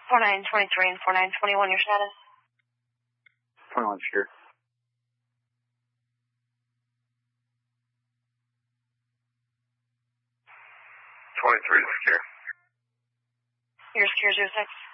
4923 and 4921, your status? 21 secure. 23 secure. Your secure 06.